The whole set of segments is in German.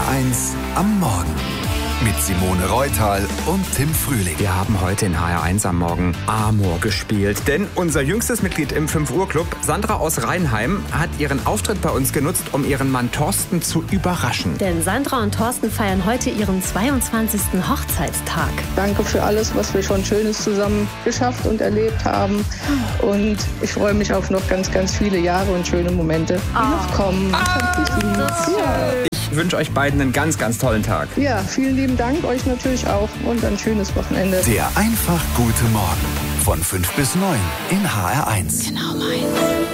HR1 am Morgen. Mit Simone Reutal und Tim Frühling. Wir haben heute in HR1 am Morgen Amor gespielt. Denn unser jüngstes Mitglied im 5-Uhr-Club, Sandra aus Rheinheim, hat ihren Auftritt bei uns genutzt, um ihren Mann Thorsten zu überraschen. Denn Sandra und Thorsten feiern heute ihren 22. Hochzeitstag. Danke für alles, was wir schon Schönes zusammen geschafft und erlebt haben. Und ich freue mich auf noch ganz, ganz viele Jahre und schöne Momente, die noch kommen. Ich wünsche euch beiden einen ganz, ganz tollen Tag. Ja, vielen lieben Dank, euch natürlich auch und ein schönes Wochenende. Der einfach gute Morgen von 5 bis 9 in HR1. Genau meins.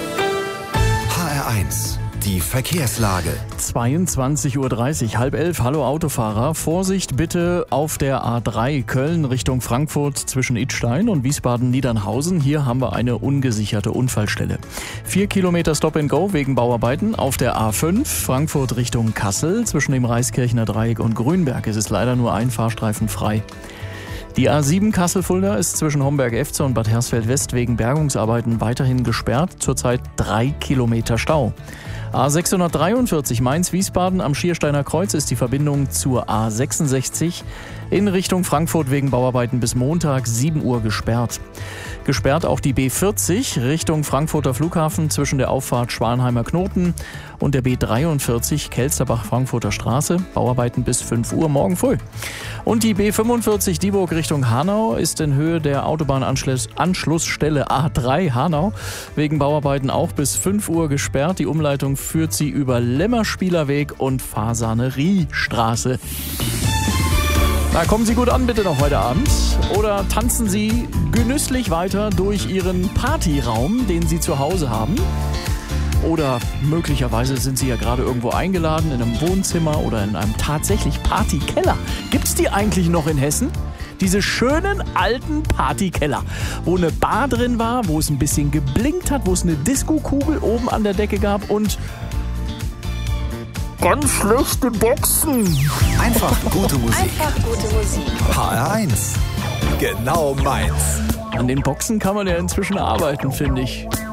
HR1, die Verkehrslage. 22:30 Uhr, 10:30. Hallo Autofahrer. Vorsicht bitte auf der A3 Köln Richtung Frankfurt zwischen Idstein und Wiesbaden-Niedernhausen. Hier haben wir eine ungesicherte Unfallstelle. 4 Kilometer Stop-and-Go wegen Bauarbeiten. Auf der A5 Frankfurt Richtung Kassel zwischen dem Reiskirchner Dreieck und Grünberg ist es leider nur ein Fahrstreifen frei. Die A7 Kassel-Fulda ist zwischen Homberg-Efze und Bad Hersfeld-West wegen Bergungsarbeiten weiterhin gesperrt. Zurzeit 3 Kilometer Stau. A643 Mainz-Wiesbaden am Schiersteiner Kreuz ist die Verbindung zur A66 in Richtung Frankfurt wegen Bauarbeiten bis Montag 7 Uhr gesperrt. Gesperrt auch die B40 Richtung Frankfurter Flughafen zwischen der Auffahrt Schwanheimer Knoten und der B43 Kelsterbach-Frankfurter Straße. Bauarbeiten bis 5 Uhr morgen früh. Und die B45 Dieburg Richtung Hanau ist in Höhe der Autobahnanschlussstelle A3 Hanau wegen Bauarbeiten auch bis 5 Uhr gesperrt. Die Umleitung führt sie über Lemmerspielerweg und Fasaneriestraße. Na, kommen Sie gut an bitte noch heute Abend oder tanzen Sie genüsslich weiter durch Ihren Partyraum, den Sie zu Hause haben. Oder möglicherweise sind Sie ja gerade irgendwo eingeladen in einem Wohnzimmer oder in einem tatsächlich Partykeller. Gibt's die eigentlich noch in Hessen? Diese schönen alten Partykeller, wo eine Bar drin war, wo es ein bisschen geblinkt hat, wo es eine Disco-Kugel oben an der Decke gab und ganz schlechte Boxen. Einfach gute Musik. Einfach gute Musik. HR1, genau meins. An den Boxen kann man ja inzwischen arbeiten, finde ich.